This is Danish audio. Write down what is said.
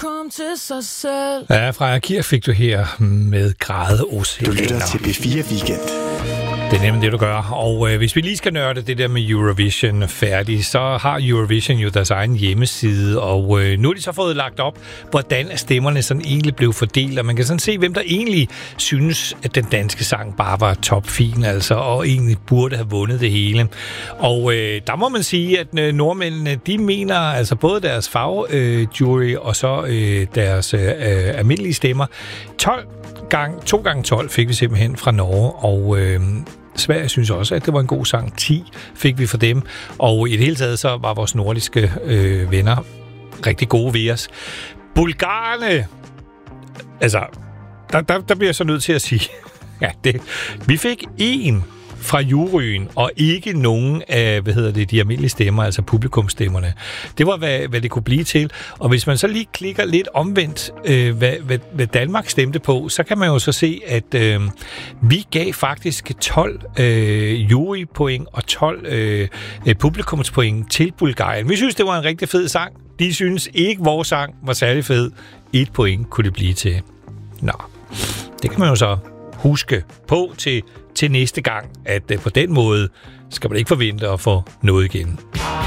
kom til sig selv. Ja, Freja Kirk fik du her med Grædeoceaner. Du lytter til B4 Weekend. Det er nemlig det, du gør. Og hvis vi lige skal nørde det der med Eurovision færdigt, så har Eurovision jo deres egen hjemmeside, og nu er de så fået lagt op, hvordan stemmerne sådan egentlig blev fordelt, og man kan sådan se, hvem der egentlig synes, at den danske sang bare var topfin, altså, og egentlig burde have vundet det hele. Og der må man sige, at nordmændene, de mener, altså både deres fagjury og så deres almindelige stemmer, 2 gange 12 fik vi simpelthen fra Norge, og Sverige synes også, at det var en god sang. 10 fik vi for dem, og i det hele taget så var vores nordiske venner rigtig gode ved os. Bulgarerne, altså, der bliver jeg så nødt til at sige, ja, vi fik 1 fra juryen, og ikke nogen af, de almindelige stemmer, altså publikumstemmerne. Det var, hvad det kunne blive til. Og hvis man så lige klikker lidt omvendt, hvad Danmark stemte på, så kan man jo så se, at vi gav faktisk 12 jurypoint og 12 publikumspoint til Bulgarien. Vi synes, det var en rigtig fed sang. De synes ikke, vores sang var særlig fed. 1 point kunne det blive til. Nå, det kan man jo så huske på til næste gang, at på den måde skal man ikke forvente at få noget igen.